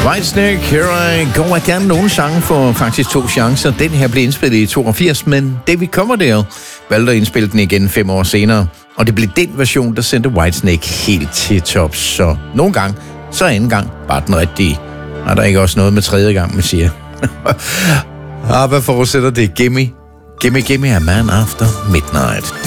Whitesnake, Here I Go Again. Nogle sange får faktisk 2 chancer. Den her blev indspillet i 82, men David Coverdale valgte at indspille den igen 5 år senere. Og det blev den version, der sendte Whitesnake helt til tops. Så nogle gange, så anden gang var den rigtige. Er der ikke også noget med tredje gang, man siger? Hvad forudsætter det? Gimme, gimme, gimme a man after midnight.